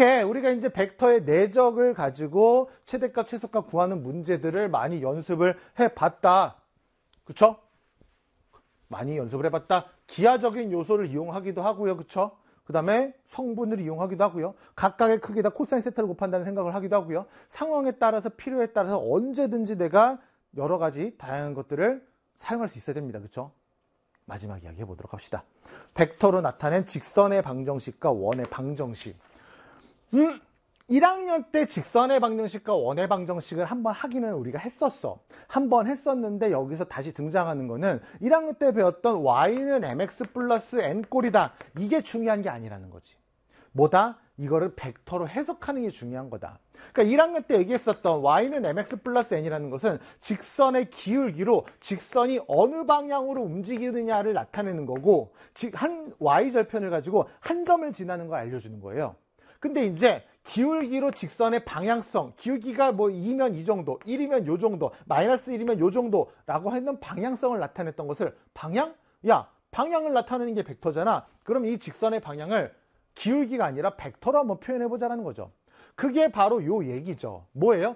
이렇게 우리가 이제 벡터의 내적을 가지고 최대값, 최소값 구하는 문제들을 많이 연습을 해봤다. 그쵸? 많이 연습을 해봤다. 기하적인 요소를 이용하기도 하고요. 그쵸? 그 다음에 성분을 이용하기도 하고요. 각각의 크기에다 코사인 세타를 곱한다는 생각을 하기도 하고요. 상황에 따라서 필요에 따라서 언제든지 내가 여러 가지 다양한 것들을 사용할 수 있어야 됩니다. 그쵸? 마지막 이야기 해보도록 합시다. 벡터로 나타낸 직선의 방정식과 원의 방정식. 1학년 때 직선의 방정식과 원의 방정식을 한번 하기는 우리가 했었어. 한번 했었는데 여기서 다시 등장하는 거는 1학년 때 배웠던 y는 mx 플러스 n꼴이다. 이게 중요한 게 아니라는 거지. 뭐다? 이거를 벡터로 해석하는 게 중요한 거다. 그러니까 1학년 때 얘기했었던 y는 mx 플러스 n이라는 것은 직선의 기울기로 직선이 어느 방향으로 움직이느냐를 나타내는 거고, 한 y절편을 가지고 한 점을 지나는 걸 알려주는 거예요. 근데 이제 기울기로 직선의 방향성, 기울기가 뭐 2면 이 정도, 1이면 요 정도, 마이너스 1이면 요 정도라고 했는 방향성을 나타냈던 것을 방향? 야, 방향을 나타내는 게 벡터잖아. 그럼 이 직선의 방향을 기울기가 아니라 벡터로 한번 표현해보자라는 거죠. 그게 바로 요 얘기죠. 뭐예요?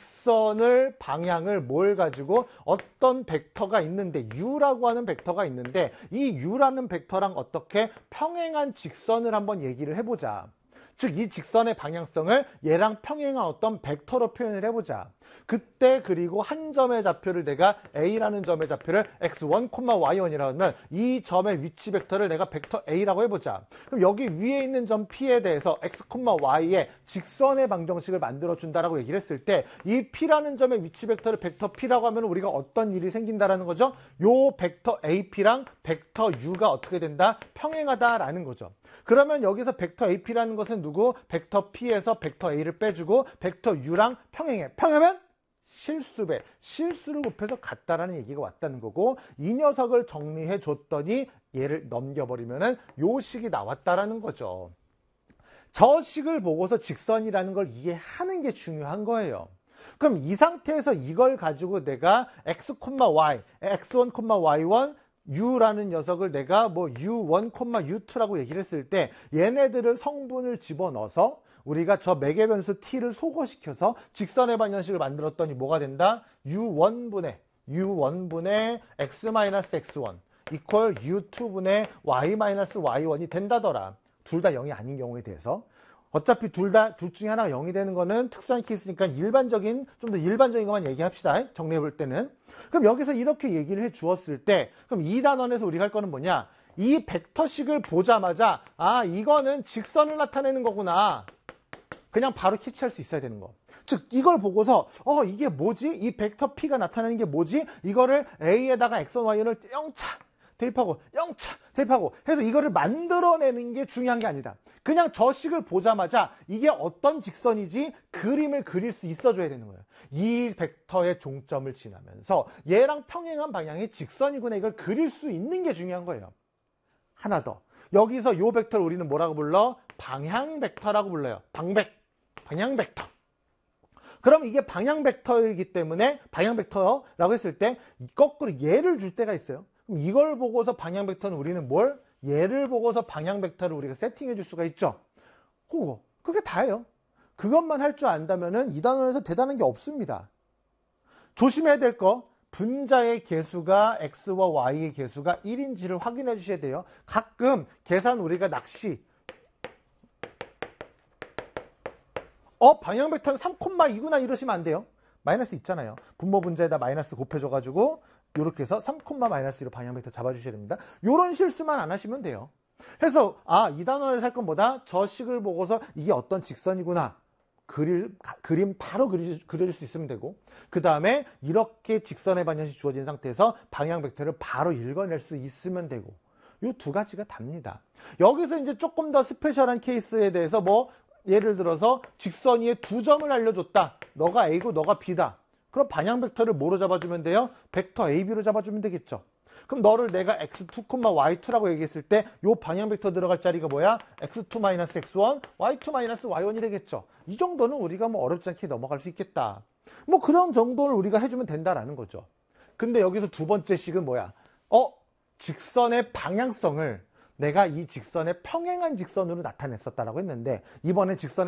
직선을 방향을 뭘 가지고 어떤 벡터가 있는데, u라고 하는 벡터가 있는데, 이 u라는 벡터랑 어떻게 평행한 직선을 한번 얘기를 해보자. 즉 이 직선의 방향성을 얘랑 평행한 어떤 벡터로 표현을 해보자. 그때 그리고 한 점의 좌표를 내가 A라는 점의 좌표를 x1, y1이라고 하면 이 점의 위치 벡터를 내가 벡터 A라고 해보자. 그럼 여기 위에 있는 점 P에 대해서 x, y의 직선의 방정식을 만들어준다라고 얘기를 했을 때 이 P라는 점의 위치 벡터를 벡터 P라고 하면 우리가 어떤 일이 생긴다라는 거죠? 요 벡터 AP랑 벡터 U가 어떻게 된다? 평행하다라는 거죠. 그러면 여기서 벡터 AP라는 것은 누구? 벡터 P에서 벡터 A를 빼주고 벡터 U랑 평행해. 평행하면 실수배, 실수를 곱해서 같다라는 얘기가 왔다는 거고, 이 녀석을 정리해 줬더니 얘를 넘겨버리면은 요 식이 나왔다라는 거죠. 저 식을 보고서 직선이라는 걸 이해하는 게 중요한 거예요. 그럼 이 상태에서 이걸 가지고 내가 x, y, x1, y1, u라는 녀석을 내가 뭐 u1, u2라고 얘기를 했을 때 얘네들을 성분을 집어넣어서 우리가 저 매개변수 t를 소거시켜서 직선의 방정식을 만들었더니 뭐가 된다? u1분의 x-x1 이퀄 u2분의 y-y1이 된다더라. 둘 다 0이 아닌 경우에 대해서. 어차피 둘 중에 하나가 0이 되는 거는 특수한 케이스니까 좀 더 일반적인 것만 얘기합시다. 정리해 볼 때는. 그럼 여기서 이렇게 얘기를 해 주었을 때, 그럼 이 단원에서 우리가 할 거는 뭐냐? 이 벡터식을 보자마자, 아, 이거는 직선을 나타내는 거구나. 그냥 바로 캐치할 수 있어야 되는 거. 즉, 이걸 보고서, 이게 뭐지? 이 벡터 P가 나타내는 게 뭐지? 이거를 A에다가 X, Y를 영차 대입하고 해서 이거를 만들어내는 게 중요한 게 아니다. 그냥 저 식을 보자마자 이게 어떤 직선이지 그림을 그릴 수 있어줘야 되는 거예요. 이 벡터의 종점을 지나면서 얘랑 평행한 방향이 직선이구나, 이걸 그릴 수 있는 게 중요한 거예요. 하나 더. 여기서 이 벡터를 우리는 뭐라고 불러? 방향 벡터라고 불러요. 방향 벡터. 그럼 이게 방향 벡터이기 때문에 방향 벡터라고 했을 때 거꾸로 얘를 줄 때가 있어요. 그럼 이걸 보고서 방향 벡터는 우리는 뭘? 얘를 보고서 방향 벡터를 우리가 세팅해 줄 수가 있죠. 그게 다예요. 그것만 할 줄 안다면은 이 단원에서 대단한 게 없습니다. 조심해야 될 거, 분자의 개수가 x와 y의 개수가 1인지를 확인해 주셔야 돼요. 가끔 계산 우리가 낚시, 방향 벡터는 3,2구나 이러시면 안 돼요. 마이너스 있잖아요. 분모 분자에다 마이너스 곱해줘가지고 이렇게 해서 3, 마이너스 1로 방향 벡터 잡아주셔야 됩니다. 이런 실수만 안 하시면 돼요. 그래서 이 단원에서 할 건 뭐다? 저 식을 보고서 이게 어떤 직선이구나. 그림 바로 그려줄 수 있으면 되고, 그 다음에 이렇게 직선의 방정식이 주어진 상태에서 방향 벡터를 바로 읽어낼 수 있으면 되고, 이 두 가지가 답니다. 여기서 이제 조금 더 스페셜한 케이스에 대해서 예를 들어서 직선 위에 두 점을 알려줬다. 너가 A고 너가 B다. 그럼 방향 벡터를 뭐로 잡아주면 돼요? 벡터 AB로 잡아주면 되겠죠. 그럼 너를 내가 x2, y2라고 얘기했을 때 이 방향 벡터 들어갈 자리가 뭐야? x2-x1, y2-y1이 되겠죠. 이 정도는 우리가 어렵지 않게 넘어갈 수 있겠다. 그런 정도를 우리가 해주면 된다라는 거죠. 근데 여기서 두 번째 식은 뭐야? 직선의 방향성을 내가 이 직선의 평행한 직선으로 나타냈었다라고 했는데, 이번에 직선의